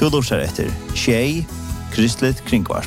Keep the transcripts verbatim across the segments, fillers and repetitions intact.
Du lurer etter Tjej, Kristligt Kringvarp.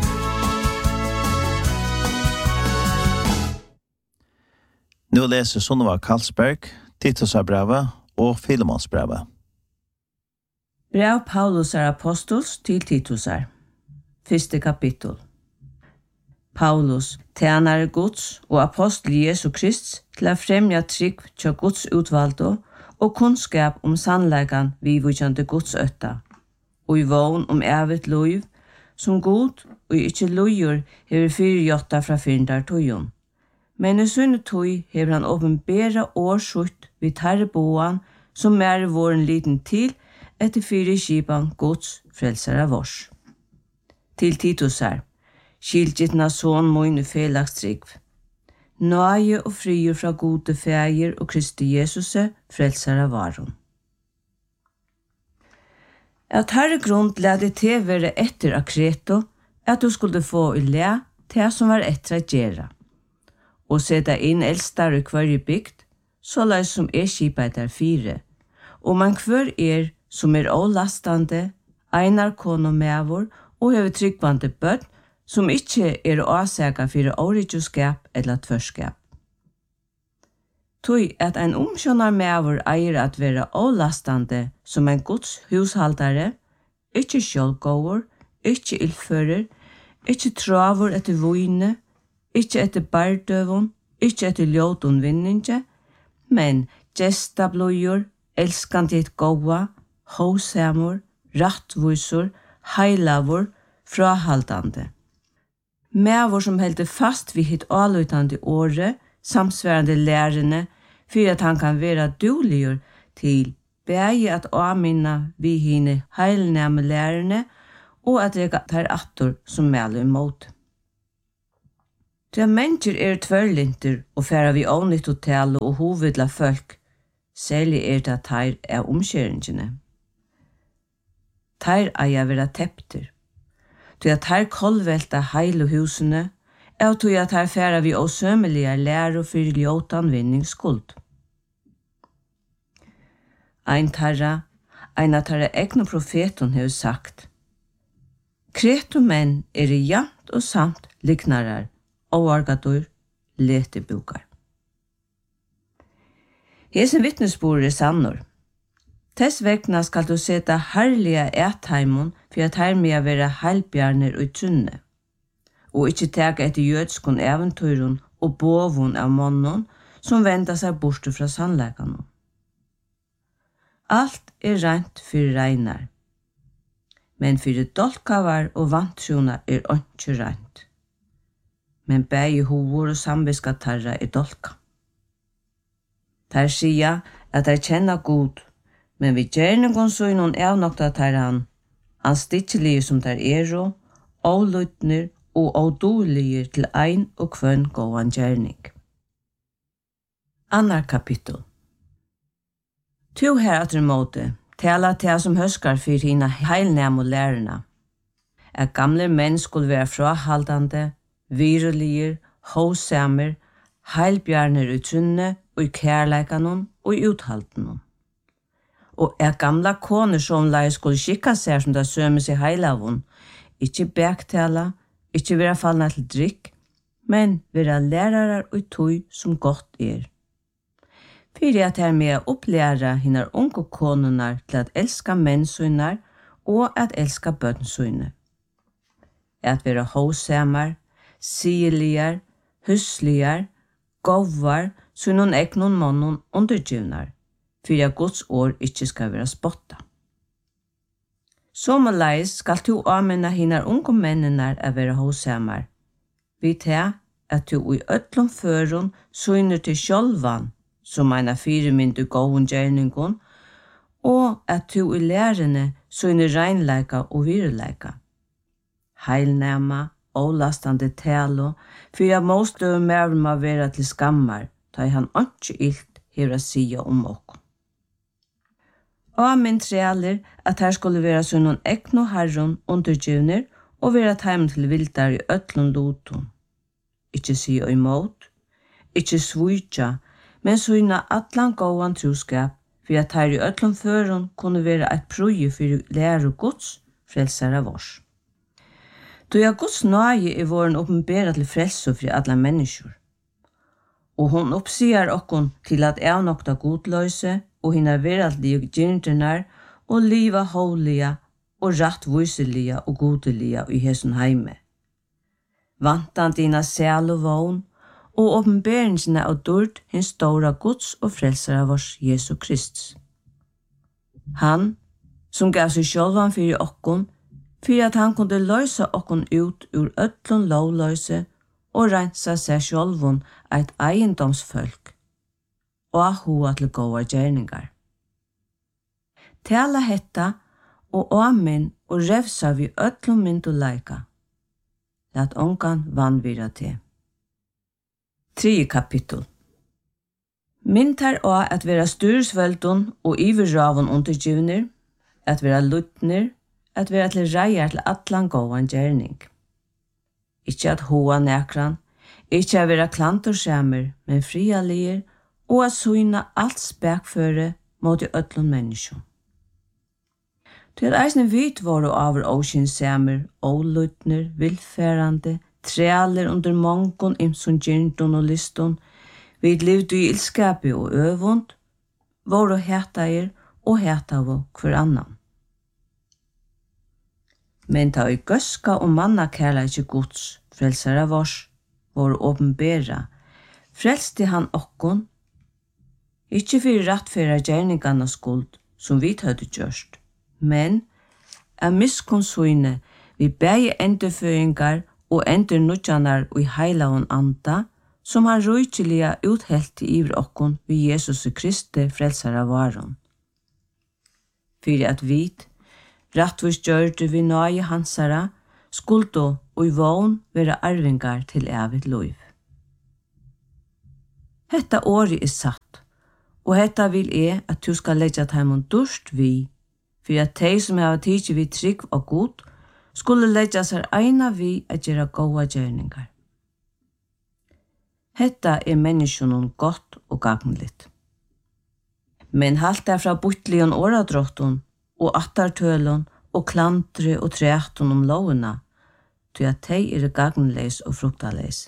Nu läser Sunneva Karlsberg, Titusabrevet og Filemonsbrevet. Brev Paulus er apostels til Titusar. Første kapittel. Paulus, tjenare Guds og apostel Jesu Krist til å fremja trygg til Guds utvalgte og kunnskap om sannleggen vi vidkjente Guds øtta, og i vogn om evigt liv, som god og ikke lojer hever fyrjotta fra fyrndar tøyen. Men i sønne tøy hever han åpenbæra årsutt vid tarreboan som er våren liten til etter fire skipan Guds frelsere vårs. Til Titusar, skilgittna son moin i felagstrygg. Nøye og frier fra gode feir og Kristi Jesuse frelsere varon. At herre grunn lade til være etter akreto, at du skulle få i le til som var etter at gjøre, og sette inn eldstar i hver bygd, så løs som er skipet der fire, og man hver er som er ålastande, einar kono mevor og hever tryggvande bøtt, som ikke er åsaka for årigjoskap eller tvørskap. Tøy at en omskjønner mevor eier at være ålastande som en Guds hushaldare, ikke sjølgåver, ikke ildfører, ikke traver etter vojne, ikke etter bardøvun, ikke etter ljøtun vinninge, men gestabløyer, elskande et gåa, håsamor, rattvusor, heilavor, frahaldande. Mevor som heldur fast vid hitt avlutande åre, samsværende lærerne, for at han kan være duligur til bægi at åminna vi hine heilnæme lærerne, og at rega tar attor som mælu imot. Til mennesker er tvørlinter og færa vi ånytt og tale og hovedla folk, særlig er det at her er omkjøringene. Her er jeg vera tepter, til at her kolvelta heile husene, og til at her færa vi åsømelige lærer og fyrir ljótan vinningsskuld. Ein tarra, ein av tarra egna profeton hefur sagt, Kreto menn er i jamt og samt liknarar, åargadur, letebukar. Hesen vittnesbor er sannor. Tess vegna skal du seta herliga ætheimon for at her med være heilbjarner og trunne, og ikke teka etter jødskon eventyrun og bovun av månnen som vender seg bort fra sannleggene. Alt er rent for regnar, men for dolkavar og vantruna er ikke rent. Men begge hovor og samviskatarra er dolka. Der sier at de kjenner god, men vi gjerningon så i noen evnokta tar han, anstittelige som der er og, avlutner og avdoliger til ein og kvønn gåan gjerning. Annar kapittel. To her at måte, tala til som høskar for hina heilnæm og lærerna, at gamle menn skulle være frahaldande, vireliger, håsamer, heilbjarner i trunne og i kærleikanon og i uthaltenon. Og at gamla koner som lai skulle skikka seg som det sømes i heilavon, ikke bektala, ikke være fallna til drikk, men være lærarar og tøy som godt er. Fyrir at her med å opplæra hinnar unge konunar til at elska mennsøynar og at elska bønnsøyne. At være håsamar, sieligar, husligar, govar, så noen eknon månen undergivnar, for at Guds år ikke skal være spotta. Sommerleis skal du anmenna hinnar unge mennenar a være håsamar. Vi tar at du i ötlom førun søgner til sjálvan, som eina firemyndu gåen gjerningon, og at du i lærerne søgner reinleika og virleika. Heilnæma, ålastande talo, for at måstøve mer må være til skammar, da han ikke ilt hever å sia om okkom. Og min trealer at her skulle være sånn ekno herron undergivner og være teimen til vildar i ötlun loton. Ikke sia imot, ikke svujtja, men sånne atlan gåan troskap, for at her i øtlom føren kunne være et prøye for lære Guds frelsere vårs. Då jag Guds nåje är våren uppenbara till frälso för alla människor. Och hon uppsier okkon till att avnokta godlöse och hinna veraldliga gyrndrenar och liva håliga och rättvuseliga och godeliga i hesson heime. Vantan dina säl och vån och uppenberingsna av dörd hins stora Guds och frälsare vårs Jesu Kristus. Han, som gav sig självan för okkon, för att han kunde lösa okkon ut ur ötlun lovlöse och rensa sig självon ett egendomsfolk och hoa till goda gärningar. Tala hetta och amen och revsa vi ötlun mynd och laika. Lat ongan vanvira te. Tredje kapitel. Myntar av att vara styrsvöldun och iverravon undergivner, att vara luttner, at vera til reier til atlan gåan gjerning. Ikke at hoa nekran, ikke at vera klantorskjemmer, men frialier, og at syna alt spekføre mot i ötlun menneskjum. Til at eisne vit våre over åkynnsjemmer, ålutner, vilfærande, trealer under mongon imsun gyrndun og listun, vid livdu i ilskapi og øvund, våre hetair og hetavu hver annan. Men ta i gøska og manna kærleik Guds, frelsara vårs, vår åpenbera, frelste han okkon, ikkje fyrir rattfæra gjerningarna skuld, som vi hadde gjørst, men av miskonsuine vi bæge endeføringar og endernudjanar og i heilaun anda, som han rujtjelia uthelt i iver okkon vi Jesus Kristi frelsara varon. Fyrir at vit, Rattvis gjørte vi nøye hansara, skuldo og i vån være arvingar til evigt liv. Hetta åri er satt, og hetta vil jeg at du skal leggja taimon durst vi, for at de som har tidsi vi trygg og god, skulle leggja seg eina vi at gjøre gåa gjerningar. Hetta er menneskjonen godt og gagnligt. Men halt er fra butlion åradrottun, og attartølun og klantre og trætun om lovena, til at de er gagnleis og fruktaleis.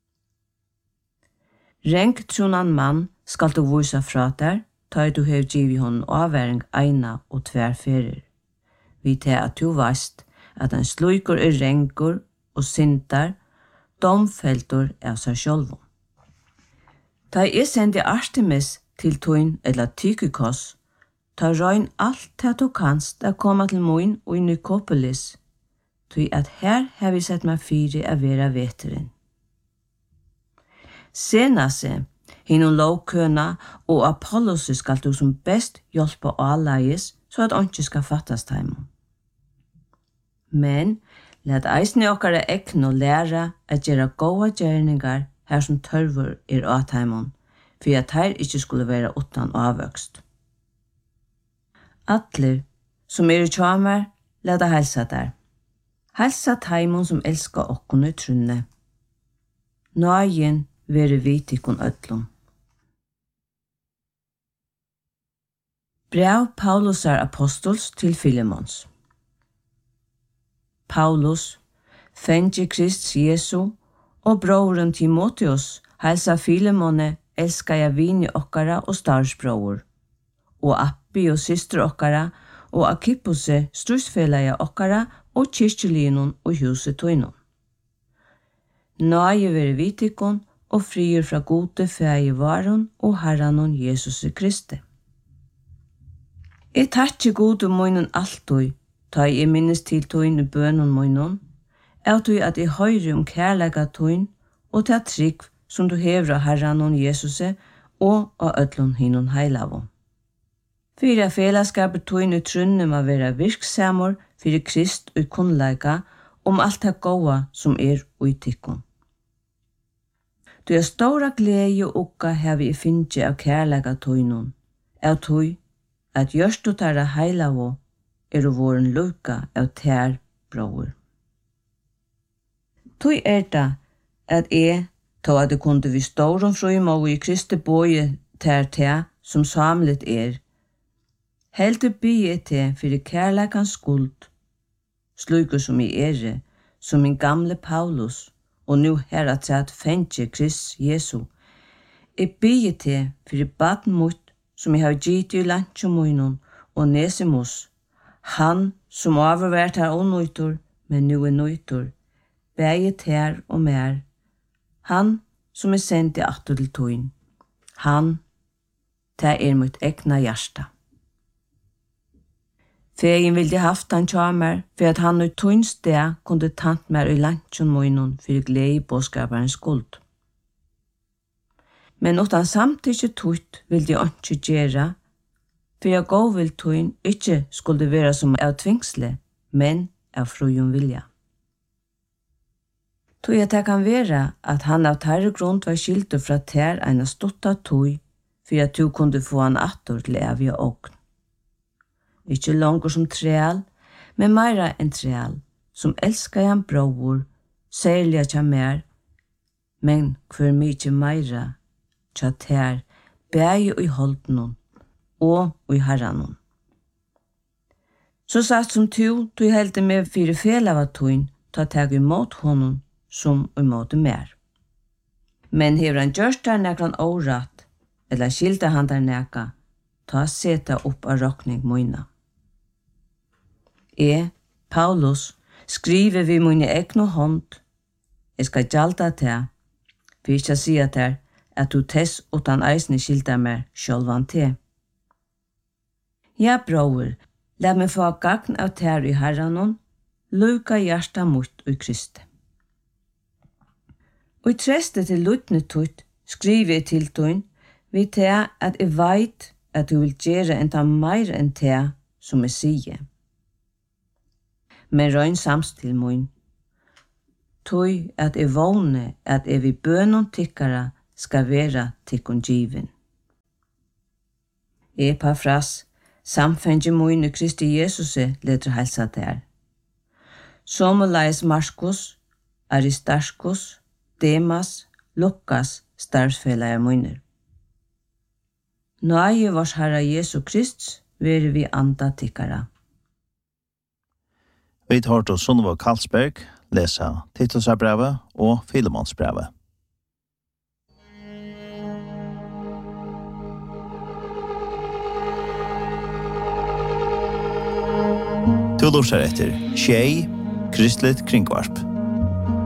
Renk trunan mann skal du vise fra der, ta du hev givi hon avværing eina og tver ferir. Vi til at du veist at en sluikur er renkur og sintar, domfeltur av seg sjálvum. Ta er sendi Artemis til tuin eller Tykikos, ta røyn alt det du kanst a koma til moin og i Nikopolis, tui at her har vi sett meg fyri a vera veterin. Senase, hinnom lovkøna og Apollos skal du som best hjelpa alleies, så at onki skal fattast heimon. Men, let eisne okkara ekn og læra at gjera gåa gjerningar her som tørvur er at heimon, for at her ikkje skulle være utan avvøkst. Atler, som er i tjamar, leda helsa der. Helsa taimon som elskar okkon i trunne. Nøyen vere vitikon ötlum. Brev Paulusar apostols til Filemons. Paulus, fengi Krist Jesu, og broren Timotheus, helsa Filemone, elskar jeg vini okkara og starsbror, og Appi og syster okkara, og Akippose, strusfelaja okkara, og kyrkjelinon og huset toinon. Nøye vere vitikon, og frier fra gode feie varon og herranon Jesus Kristi. Jeg takkje gode moinon altoi, ta jeg minnes til toin i bønon moinon, er tog at jeg høyre om kærlega toin, og ta trygg som du hevra herranon Jesus og av øtlun hinon heilavon. Fyra felaskapet toin i trunne må være virksamor fyrir Krist og kunnleika om alt det goa som er uittikkon. Du er stora glede og okka hevi i finnje av kærlega toinon, av tog at gjørst du tarra heilavo er du våren lukka av tær bror. Tog er det at jeg, ta at det kunde vi storon frøymo i Kristi boje tær tær som samlet er, Heldur bygge til fyrir kærleikans skuld, slukur som i ere, som min gamle Paulus, og nu her at sett fengje Krist Jesu. Jeg bygge til fyrir baden mot, som jeg har gitt i landsjomunnen, og Nesimus, han som overvært her unnøytor, men nu er nøytor, begge ter og mer, han som er sendt i atter til tøyen, han, det er mitt egna hjärsta. Fegin vildi haft han tjamer, for at han ut tøyns det kunde tant mer i landsjon munnen for glede i båskaperens skuld. Men utan samtidig tøyt vildi jeg ikke gjøre, for jeg gå vil tøyn ikke skulle være som av tvingsle, men av frujum vilja. Tøy at det kan være at han av tærre grunn var skiltet fra tær en stotta tøy, for at du kunde få han atter til evige åkn. Ikke langer som treal, men meira enn treal, som elskar han bror, særlig at jeg mer, men hver mykje meira, tja tær, bæg i holdnum, og i herranon. Så satt som tu, du heldte med fire fel av tøyn, ta tag imot honom som imot mer. Men hever han gjørst der nekran året, eller skilte han der neka, ta seta opp av rokning moina. Jeg, Paulus, skriver vi mine egno hånd, jeg skal gjalda til, for ikke si at her, at du tess utan eisne skilte meg sjølvan til. Ja, bror, la meg få gagn av tær i herranon, luka hjärsta mot i Kristi. Og i treste til lutne tutt skriver jeg til tøyn, vi til at jeg veit at du vil gjøre enda meir enn til som jeg sier. Men røyn samstil mun, tøy at jeg vågne at jeg vil bønon tikkara skal være tikkun given. Epafras, samfengi mun i Kristi Jesuse leder helsa der. Somulais Markus, Aristarchus, Demas, Lukas, starfsfellar munner. Nøye vars Herre Jesu Krist, vere vi anda tikkara. Vi tar til Sunneva Karlsberg, lesa Titusabrevet og Filemonsbrevet. Du lurer etter Tjei, Kristelig Kringvarp.